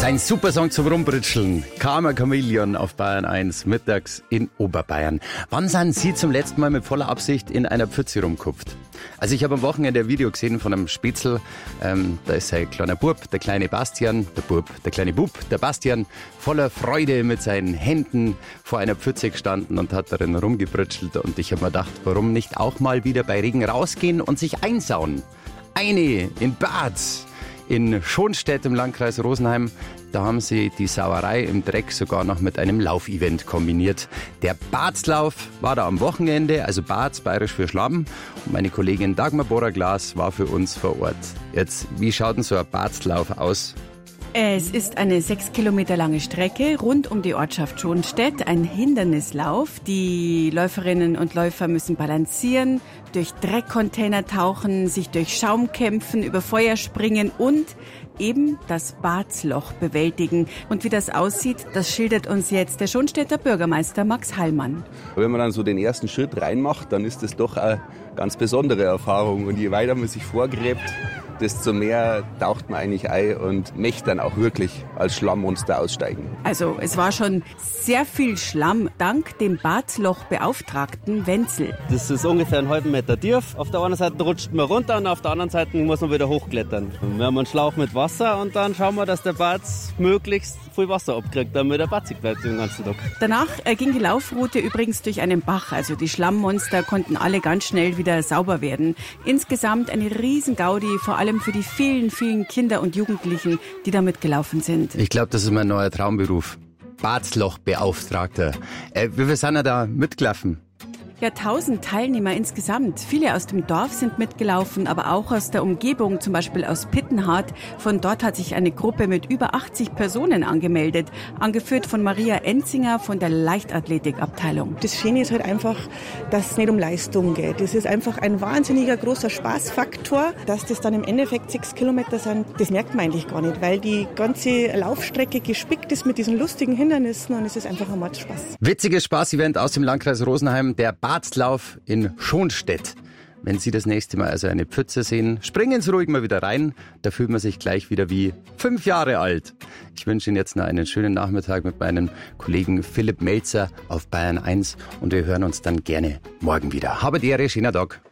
Sein Supersong zum Rumbritscheln. Karma Chameleon auf Bayern 1, mittags in Oberbayern. Wann sind Sie zum letzten Mal mit voller Absicht in einer Pfütze rumgekupft? Also ich habe am Wochenende ein Video gesehen von einem Spätzl. Da ist ein kleiner Bub, der kleine Bastian, der kleine Bub, der Bastian, voller Freude mit seinen Händen vor einer Pfütze gestanden und hat darin rumgebritschelt. Und ich habe mir gedacht, warum nicht auch mal wieder bei Regen rausgehen und sich einsauen? Eine in Bad. In Schonstedt im Landkreis Rosenheim, da haben sie die Sauerei im Dreck sogar noch mit einem Laufevent kombiniert. Der Badslauf war da am Wochenende, also Bads, bayerisch für Schlamm. Und meine Kollegin Dagmar Borrer-Glas war für uns vor Ort. Jetzt, wie schaut denn so ein Badslauf aus? Es ist eine 6 Kilometer lange Strecke rund um die Ortschaft Schonstedt, ein Hindernislauf. Die Läuferinnen und Läufer müssen balancieren, durch Dreckcontainer tauchen, sich durch Schaum kämpfen, über Feuer springen und eben das Badsloch bewältigen. Und wie das aussieht, das schildert uns jetzt der Schonstedter Bürgermeister Max Hallmann. Wenn man dann so den ersten Schritt reinmacht, dann ist das doch eine ganz besondere Erfahrung. Und je weiter man sich vorgräbt, desto mehr taucht man eigentlich ein und möchte dann auch wirklich als Schlammmonster aussteigen. Also es war schon sehr viel Schlamm, dank dem Badslochbeauftragten Wenzel. Das ist ungefähr einen halben Meter tief. Auf der einen Seite rutscht man runter und auf der anderen Seite muss man wieder hochklettern. Wir haben einen Schlauch mit Wasser und dann schauen wir, dass der Bad möglichst viel Wasser abkriegt, damit er batzig bleibt den ganzen Tag. Danach ging die Laufroute übrigens durch einen Bach. Also die Schlammmonster konnten alle ganz schnell wieder sauber werden. Insgesamt eine Riesen-Gaudi, vor allem für die vielen, vielen Kinder und Jugendlichen, die damit gelaufen sind. Ich glaube, das ist mein neuer Traumberuf. Badslochbeauftragter. Wie viel sind da mitgelaufen? Ja, 1000 Teilnehmer insgesamt. Viele aus dem Dorf sind mitgelaufen, aber auch aus der Umgebung, zum Beispiel aus Pittenhardt. Von dort hat sich eine Gruppe mit über 80 Personen angemeldet, angeführt von Maria Enzinger von der Leichtathletikabteilung. Das Schöne ist halt einfach, dass es nicht um Leistung geht. Das ist einfach ein wahnsinniger großer Spaßfaktor. Dass das dann im Endeffekt 6 Kilometer sind, das merkt man eigentlich gar nicht, weil die ganze Laufstrecke gespickt ist mit diesen lustigen Hindernissen und es ist einfach ein Mordspaß. Witziges Spaßevent aus dem Landkreis Rosenheim, der Badslauf in Schonstedt. Wenn Sie das nächste Mal also eine Pfütze sehen, springen Sie ruhig mal wieder rein. Da fühlt man sich gleich wieder wie 5 Jahre alt. Ich wünsche Ihnen jetzt noch einen schönen Nachmittag mit meinem Kollegen Philipp Melzer auf Bayern 1 und wir hören uns dann gerne morgen wieder. Habe die Ehre, schöner Tag.